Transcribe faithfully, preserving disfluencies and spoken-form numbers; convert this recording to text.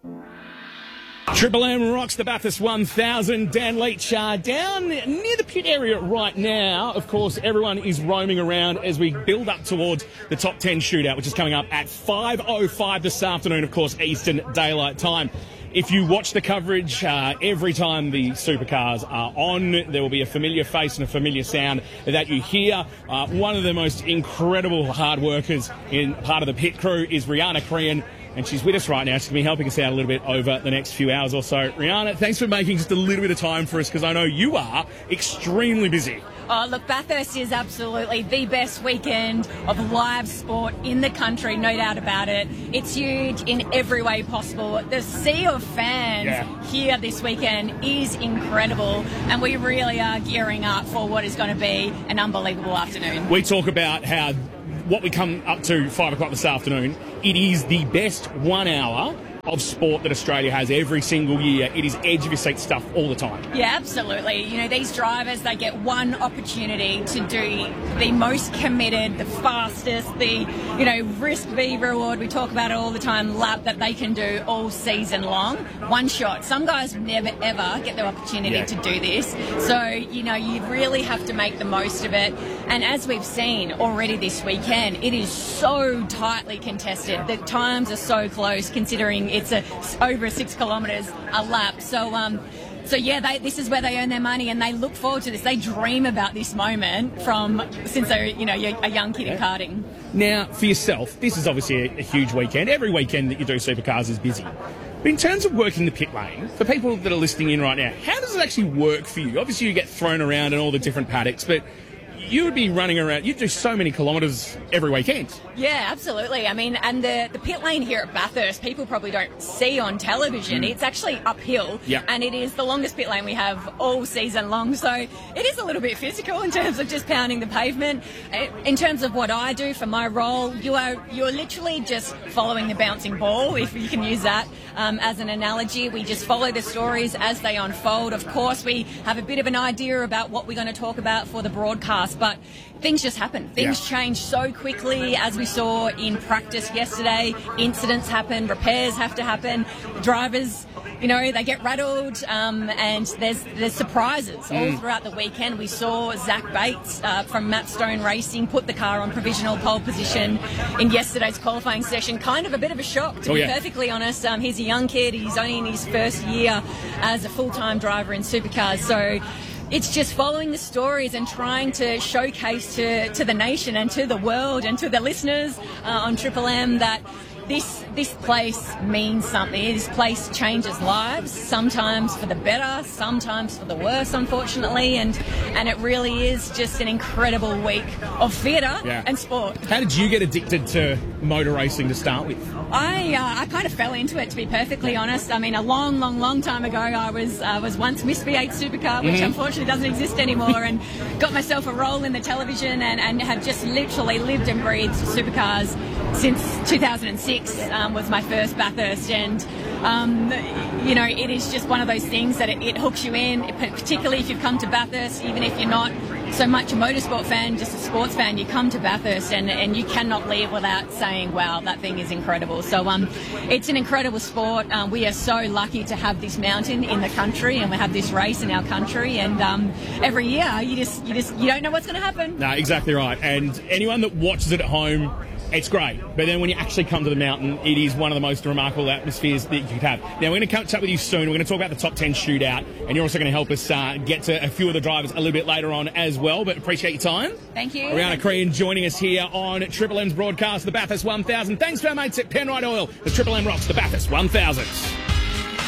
Triple M rocks the Bathurst one thousand. Dan Leach uh, down near the pit area right now. Of course, everyone is roaming around as we build up towards the top ten shootout, which is coming up at five oh five this afternoon, of course, Eastern Daylight Time. If you watch the coverage, uh, every time the supercars are on, there will be a familiar face and a familiar sound that you hear. Uh, one of the most incredible hard workers in part of the pit crew is Rihanna Crean, and she's with us right now. She's going to be helping us out a little bit over the next few hours or so. Rihanna, thanks for making just a little bit of time for us, because I know you are extremely busy. Oh, look, Bathurst is absolutely the best weekend of live sport in the country, no doubt about it. It's huge in every way possible. The sea of fans Yeah. here this weekend is incredible, and we really are gearing up for what is going to be an unbelievable afternoon. We talk about how what we come up to five o'clock this afternoon, it is the best one hour of sport that Australia has every single year. It is edge of your seat stuff all the time. Yeah, absolutely. You know, these drivers, they get one opportunity to do the most committed, the fastest, the, you know, risk v reward, we talk about it all the time, lap that they can do all season long. One shot. Some guys never ever get the opportunity Yeah. to do this. So, you know, you really have to make the most of it. And as we've seen already this weekend, it is so tightly contested. The times are so close, considering it's a, over six kilometres a lap. So, um, so yeah, they, this is where they earn their money, and they look forward to this. They dream about this moment from since they're, you know, a young kid in karting. Now, for yourself, this is obviously a, a huge weekend. Every weekend that you do supercars is busy. But in terms of working the pit lane, for people that are listening in right now, how does it actually work for you? Obviously, you get thrown around in all the different paddocks, but you would be running around, you'd do so many kilometres every weekend. Yeah, absolutely. I mean, and the, the pit lane here at Bathurst, people probably don't see on television. Mm. It's actually uphill, Yeah. and it is the longest pit lane we have all season long. So it is a little bit physical in terms of just pounding the pavement. In terms of what I do for my role, you are you're literally just following the bouncing ball, if you can use that um, as an analogy. We just follow the stories as they unfold. Of course, we have a bit of an idea about what we're going to talk about for the broadcast, but things just happen. Things Yeah. change so quickly, as we saw in practice yesterday. Incidents happen, repairs have to happen, drivers, you know, they get rattled, um, and there's there's surprises Mm. all throughout the weekend. We saw Zach Bates uh, from Matt Stone Racing put the car on provisional pole position in yesterday's qualifying session. Kind of a bit of a shock, to Oh, be yeah. perfectly honest. Um, he's a young kid. He's only in his first year as a full-time driver in supercars. So it's just following the stories and trying to showcase to, to the nation and to the world and to the listeners uh, on Triple M that this this place means something. This place changes lives, sometimes for the better, sometimes for the worse, unfortunately, and and it really is just an incredible week of theatre Yeah. and sport. How did you get addicted to motor racing to start with? I uh, I kind of fell into it, to be perfectly honest. I mean, a long, long, long time ago, I was uh, was once Miss V eight Supercar, which Mhm. unfortunately doesn't exist anymore, and got myself a role in the television, and, and have just literally lived and breathed supercars since two thousand six. Um, was my first Bathurst, and um, you know, it is just one of those things that it, it hooks you in, particularly if you've come to Bathurst, even if you're not so much a motorsport fan, just a sports fan. You come to Bathurst and, and you cannot leave without saying, wow, that thing is incredible. So um, it's an incredible sport. Um, we are so lucky to have this mountain in the country, and we have this race in our country, and um, every year you just you just you don't know what's going to happen. No, exactly right. And anyone that watches it at home, it's great. But then when you actually come to the mountain, it is one of the most remarkable atmospheres that you could have. Now, we're going to catch up with you soon. We're going to talk about the top ten shootout, and you're also going to help us uh, get to a few of the drivers a little bit later on as well. But appreciate your time. Thank you. Rihanna Crean joining us here on Triple M's broadcast, the Bathurst one thousand. Thanks to our mates at Penrite Oil. The Triple M rocks the Bathurst one thousand.